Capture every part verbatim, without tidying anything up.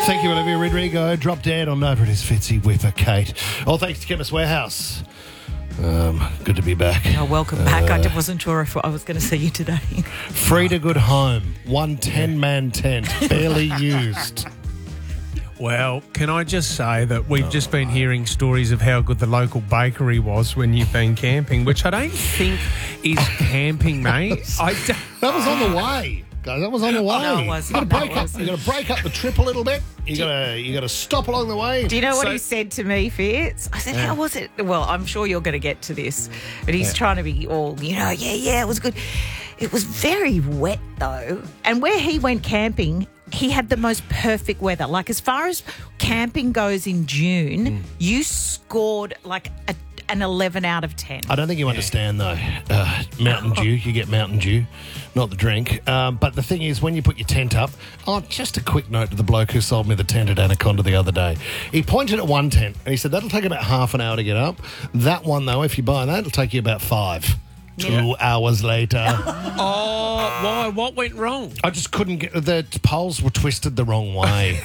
Thank you, Olivia Rodrigo. Drop dead on Over It Is Fitzy with a Kate. All thanks to Chemist Warehouse. Um, good to be back. Oh, welcome back. Uh, I wasn't sure if I was going to see you today. Free to good home. One ten-man tent, barely used. Well, can I just say that we've just been hearing stories of how good the local bakery was when you've been camping, which I don't think is camping, mate. I don't... That was on the way. Guys, that was on the way. No, it wasn't. You got to break No, it up. You got to break up the trip a little bit. You got to you got to stop along the way. Do you know what So- he said to me, Fitz? I said, Yeah. how was it? Well, I'm sure you're going to get to this. But he's Yeah. trying to be all, you know, yeah, yeah, it was good. It was very wet, though. And where he went camping, he had the most perfect weather. Like, as far as camping goes in June, Mm. you scored like a, an eleven out of ten. I don't think you understand, though. Uh, Mountain Dew, you get Mountain Dew, not the drink. Um, but the thing is, when you put your tent up, oh, just a quick note to the bloke who sold me the tent at Anaconda the other day. He pointed at one tent and he said, that'll take about half an hour to get up. That one, though, if you buy that, it'll take you about five. Two Yeah. hours later. Oh, why? What went wrong? I just couldn't get... The poles were twisted the wrong way.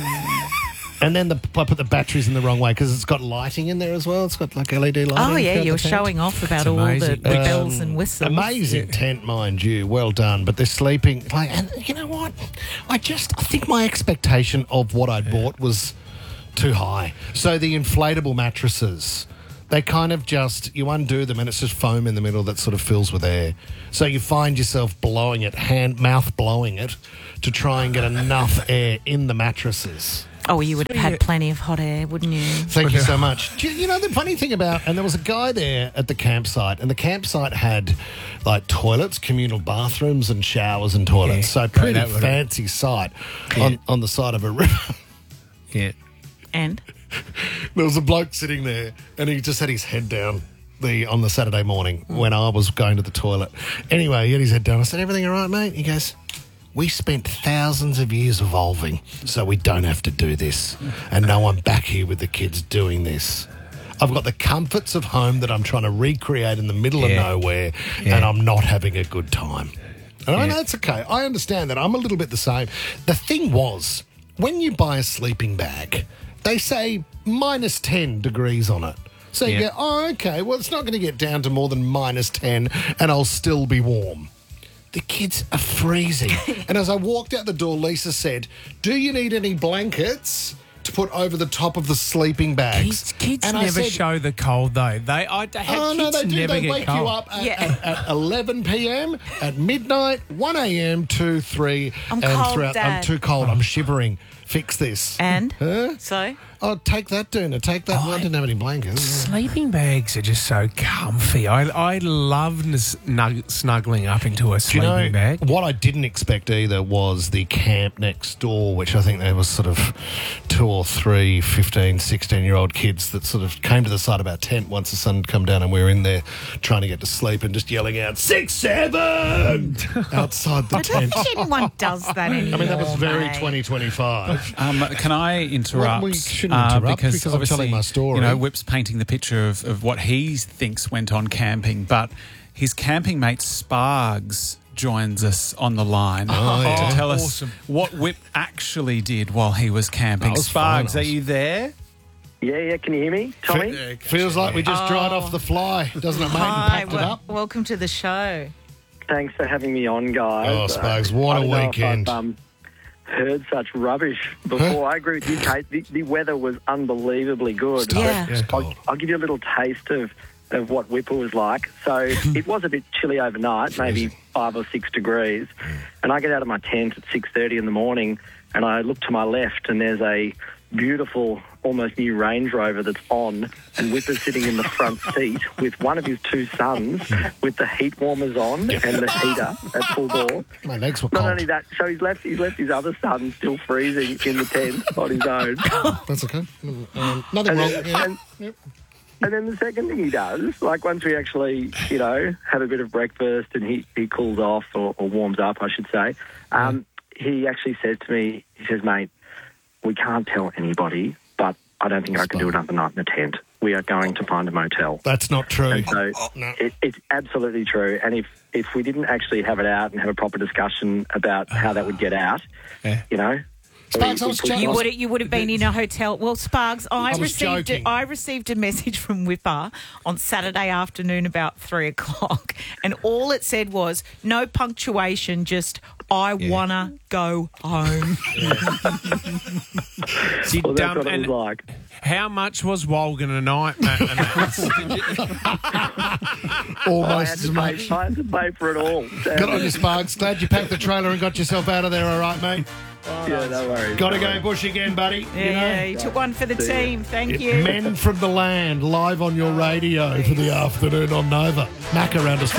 And then the, I put the batteries in the wrong way because it's got lighting in there as well. It's got like L E D lighting. Oh, yeah, throughout you were the tent. showing off about It's all the, amazing. the bells Um, and whistles. Amazing tent, mind you. Well done. But they're sleeping. Like, and you know what? I just I think my expectation of what I'd bought was too high. So the inflatable mattresses, they kind of just, you undo them and it's just foam in the middle that sort of fills with air. So you find yourself blowing it, hand, mouth blowing it to try and get enough air in the mattresses. Oh, you would have had plenty of hot air, wouldn't you? Thank you so much. Do you, you know, the funny thing about, and there was a guy there at the campsite, and the campsite had like toilets, communal bathrooms and showers and toilets. Yeah, so great, pretty that would've- fancy site Yeah. on, on the side of a river. Yeah. And? There was a bloke sitting there and he just had his head down the on the Saturday morning when I was going to the toilet. Anyway, he had his head down. I said, everything all right, mate? He goes, we spent thousands of years evolving so we don't have to do this. And now I'm back here with the kids doing this. I've got the comforts of home that I'm trying to recreate in the middle Yeah. of nowhere Yeah. and I'm not having a good time. And I Yeah. know it's okay. I understand that. I'm a little bit the same. The thing was, when you buy a sleeping bag, they say minus ten degrees on it. So you Yeah. go, oh, okay, well, it's not going to get down to more than minus ten and I'll still be warm. The kids are freezing. And as I walked out the door, Lisa said, do you need any blankets to put over the top of the sleeping bags? Kids, kids and I never said, show the cold, though. They, I, they have Oh, kids no, they do. never They get wake cold. you up at, Yeah. at, at eleven p.m., at midnight, one a.m., two, three, I'm and cold, throughout. I'm Dad. too cold. I'm shivering. Fix this. And? Huh? So? Oh, take that, Duna. Take that. Well, I didn't have any blankets. Sleeping bags are just so comfy. I I love snug, snuggling up into a Do you sleeping know, bag. what I didn't expect either was the camp next door, which I think there was sort of two or three fifteen, sixteen-year-old kids that sort of came to the side of our tent once the sun had come down and we were in there trying to get to sleep and just yelling out, six, seven, outside the I don't tent. think anyone does that anymore. I mean, that was very mate. twenty twenty-five. Um, can I interrupt? Well, we shouldn't Uh, interrupt because, because I'm obviously, telling my story. You know, Whip's painting the picture of, of what he thinks went on camping, but his camping mate Spargs joins us on the line Oh, yeah. to tell us Awesome. what Whip actually did while he was camping. That was fun. Spargs, are you there? Yeah, yeah. Can you hear me, Tommy? Feels like we just dried Oh. off the fly, doesn't it, mate? And Hi, packed it wel- up. welcome to the show. Thanks for having me on, guys. Oh, Sparks, what I a don't know if weekend. I've, um, heard such rubbish before. I agree with you, Kate. The, the weather was unbelievably good. Yeah. It's I'll, cold. I'll give you a little taste of, of what Whipper was like. So it was a bit chilly overnight, maybe five or six degrees. And I get out of my tent at six thirty in the morning and I look to my left and there's a beautiful, almost new Range Rover that's on, and Whipper's sitting in the front seat with one of his two sons with the heat warmers on and the heater at full bore. My legs were Not cold. only that, so he's left he's left his other son still freezing in the tent on his own. That's okay. Um, nothing And wrong. then, Yeah. and, Yep. and then the second thing he does, like once we actually, you know, have a bit of breakfast and he, he cools off or, or warms up, I should say, um, he actually says to me, he says, mate, we can't tell anybody, but I don't think I can do another night in the tent. We are going to find a motel. That's not true. And so No. it, it's absolutely true. And if, if we didn't actually have it out and have a proper discussion about how that would get out, Yeah. you know, Sparks, I was joking. You would you would have been in a hotel. Well, Sparks, I, I was received joking. a, I received a message from Whipper on Saturday afternoon about three o'clock, and all it said was no punctuation, just I wanna go home. You Well, that's dumb- what it and was like. how much was Walgan a night, Matt? I Almost had, as to much. pay, I had to pay for it all. Good on you, Sparks. Glad you packed the trailer and got yourself out of there all right, mate. Yeah, no worries. Got to no go worries. bush again, buddy. Yeah, you know? yeah, you took one for the See ya. team. Thank you. Men from the Land, live on your radio for the afternoon on Nova. Mac around us.